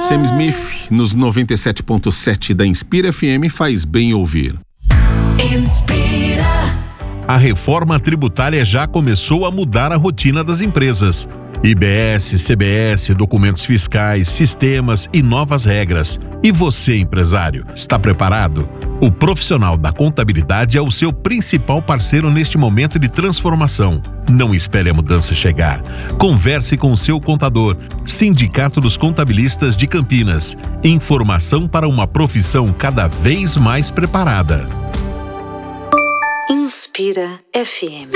Sam Smith, nos 97.7 da Inspira FM, faz bem ouvir. Inspira. A reforma tributária já começou a mudar a rotina das empresas. IBS, CBS, documentos fiscais, sistemas e novas regras. E você, empresário, está preparado? O profissional da contabilidade é o seu principal parceiro neste momento de transformação. Não espere a mudança chegar. Converse com o seu contador. Sindicato dos Contabilistas de Campinas. Informação para uma profissão cada vez mais preparada. Inspira FM.